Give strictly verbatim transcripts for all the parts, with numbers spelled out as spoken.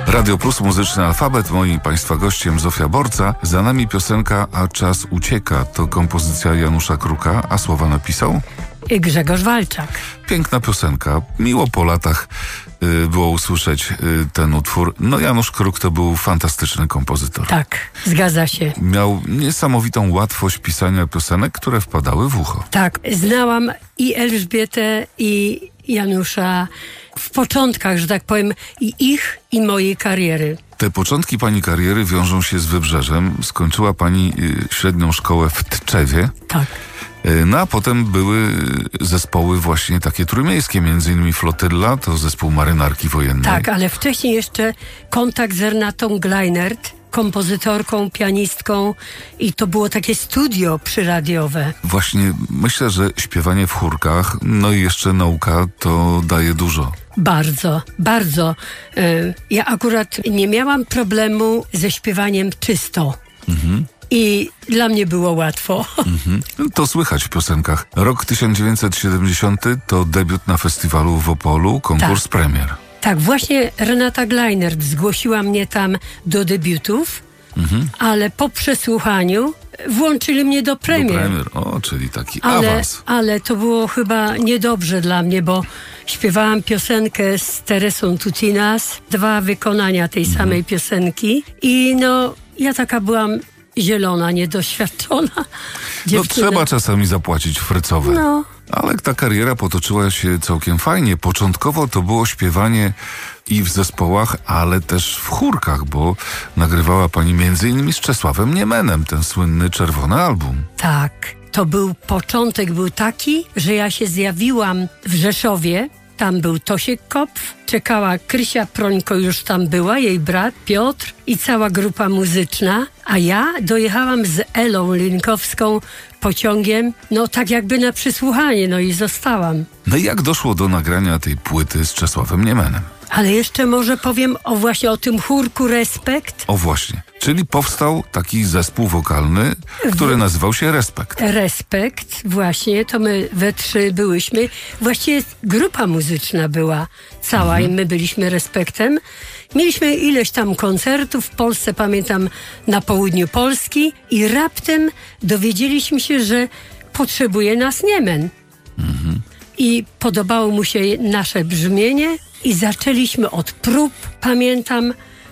Radio Plus, muzyczny alfabet. Moim Państwa gościem Zofia Borca. Za nami piosenka A czas ucieka. To kompozycja Janusza Kruka, a słowa napisał Grzegorz Walczak. Piękna piosenka. Miło po latach y, było usłyszeć y, ten utwór. No Janusz Kruk to był fantastyczny kompozytor. Tak, zgadza się. Miał niesamowitą łatwość pisania piosenek, które wpadały w ucho. Tak, znałam i Elżbietę, i Janusza w początkach, że tak powiem, i ich, i mojej kariery. Te początki pani kariery wiążą się z Wybrzeżem. Skończyła pani y, średnią szkołę w Tczewie. Tak. No a potem były zespoły właśnie takie trójmiejskie, między innymi Flotylla, to zespół marynarki wojennej. Tak, ale wcześniej jeszcze kontakt z Renatą Gleinert, kompozytorką, pianistką, i to było takie studio przyradiowe. Właśnie myślę, że śpiewanie w chórkach, no i jeszcze nauka, to daje dużo. Bardzo, bardzo. Ja akurat nie miałam problemu ze śpiewaniem czysto. Mhm. I dla mnie było łatwo. Mhm. To słychać w piosenkach. Rok tysiąc dziewięćset siedemdziesiąty to debiut na festiwalu w Opolu, konkurs tak. premier. Tak, właśnie Renata Gleinert zgłosiła mnie tam do debiutów, mhm. ale po przesłuchaniu włączyli mnie do premier. Do premier, o, czyli taki ale, awans. Ale to było chyba niedobrze dla mnie, bo śpiewałam piosenkę z Teresą Tutinas, dwa wykonania tej mhm. samej piosenki i no, ja taka byłam zielona, niedoświadczona dziewczyna. No trzeba czasami zapłacić frycowe. No. Ale ta kariera potoczyła się całkiem fajnie. Początkowo to było śpiewanie i w zespołach, ale też w chórkach, bo nagrywała pani między innymi z Czesławem Niemenem ten słynny Czerwony album. Tak, to był początek, był taki, że ja się zjawiłam w Rzeszowie. Tam był Tosiek Kopf, czekała Krysia Prońko, już tam była, jej brat Piotr i cała grupa muzyczna, a ja dojechałam z Elą Linkowską pociągiem, no tak jakby na przysłuchanie, no i zostałam. No i jak doszło do nagrania tej płyty z Czesławem Niemenem? Ale jeszcze może powiem o właśnie o tym chórku Respekt. O właśnie, czyli powstał taki zespół wokalny, który nazywał się Respekt. Respekt, właśnie, to my we trzy byłyśmy. Właściwie grupa muzyczna była cała mhm. i my byliśmy Respektem. Mieliśmy ileś tam koncertów w Polsce, pamiętam, na południu Polski i raptem dowiedzieliśmy się, że potrzebuje nas Niemen. Mhm. I podobało mu się nasze brzmienie i zaczęliśmy od prób. Pamiętam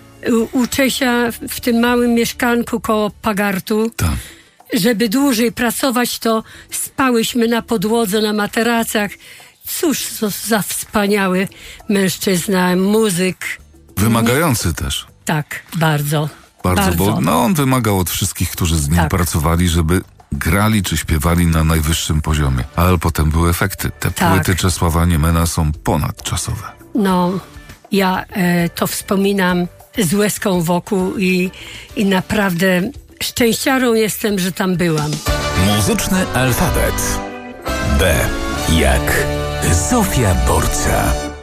u, u Czesia w tym małym mieszkanku koło Pagartu. Tak. Żeby dłużej pracować, to spałyśmy na podłodze, na materacach. Cóż to za wspaniały mężczyzna, muzyk. Wymagający Nie... też. Tak, bardzo. Bardzo, bardzo. bo no, on wymagał od wszystkich, którzy z nim tak. pracowali, żeby grali czy śpiewali na najwyższym poziomie. Ale potem były efekty. Te tak. płyty Czesława Niemena są ponadczasowe. No, ja e, to wspominam z łezką wokół i, i naprawdę szczęściarą jestem, że tam byłam. Muzyczny alfabet. B jak Zofia Borca.